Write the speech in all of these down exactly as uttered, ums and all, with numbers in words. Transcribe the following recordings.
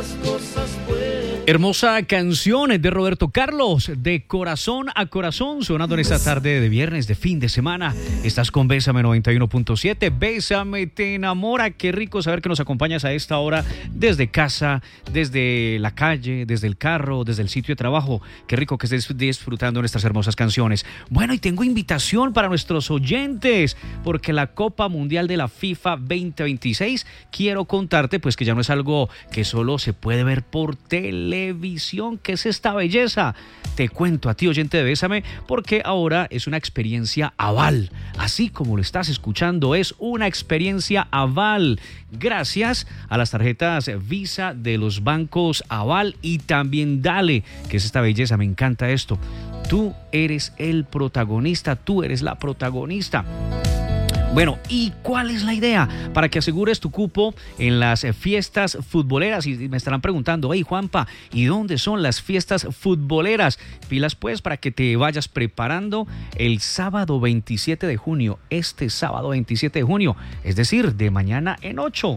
Hermosa canción de Roberto Carlos, de corazón a corazón, sonando en esta tarde de viernes, de fin de semana. Estás con Bésame noventa y uno punto siete. Bésame te enamora. Qué rico saber que nos acompañas a esta hora desde casa, desde la calle, desde el carro, desde el sitio de trabajo. Qué rico que estés disfrutando nuestras hermosas canciones. Bueno, y tengo invitación para nuestros oyentes, porque la Copa Mundial de la FIFA veinte veintiséis, quiero contarte pues que ya no es algo que solo se puede ver por televisión. Televisión, ¿qué es esta belleza? Te cuento a ti, oyente de Bésame, porque ahora es una experiencia Aval. Así como lo estás escuchando, es una experiencia Aval. Gracias a las tarjetas Visa de los bancos Aval y también Dale. ¿Qué es esta belleza? Me encanta esto. Tú eres el protagonista, tú eres la protagonista. Bueno, ¿y cuál es la idea? Para que asegures tu cupo en las fiestas futboleras. Y me estarán preguntando, hey Juanpa, ¿y dónde son las fiestas futboleras? Pilas pues para que te vayas preparando el sábado veintisiete de junio, este sábado veintisiete de junio, es decir, de mañana en ocho.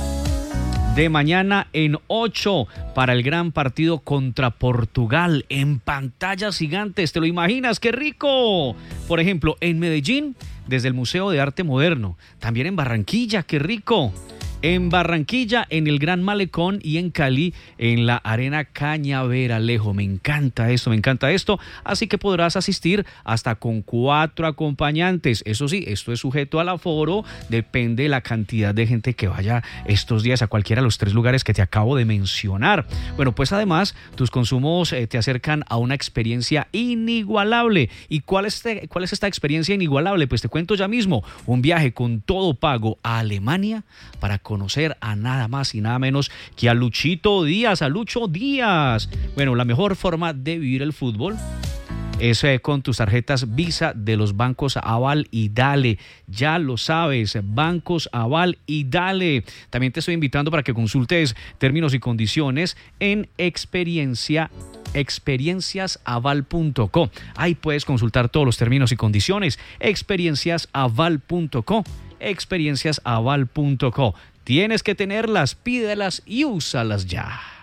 De mañana en ocho para el gran partido contra Portugal en pantallas gigantes. ¿Te lo imaginas? ¡Qué rico! Por ejemplo, en Medellín, desde el Museo de Arte Moderno. También en Barranquilla, ¡qué rico! En Barranquilla, en el Gran Malecón, y en Cali, en la Arena Cañaveralejo. Me encanta esto, me encanta esto. Así que podrás asistir hasta con cuatro acompañantes. Eso sí, esto es sujeto al aforo. Depende de la cantidad de gente que vaya estos días a cualquiera de los tres lugares que te acabo de mencionar. Bueno, pues además, tus consumos eh, te acercan a una experiencia inigualable. ¿Y cuál es, este, cuál es esta experiencia inigualable? Pues te cuento ya mismo. Un viaje con todo pago a Alemania para conocer a nada más y nada menos que a Luchito Díaz, a Lucho Díaz. Bueno, la mejor forma de vivir el fútbol es eh, con tus tarjetas Visa de los bancos Aval y Dale. Ya lo sabes, bancos Aval y Dale. También te estoy invitando para que consultes términos y condiciones en experiencia experiencias aval punto co. Ahí puedes consultar todos los términos y condiciones. experiencias aval punto co. experiencias aval punto co. Tienes que tenerlas, pídelas y úsalas ya.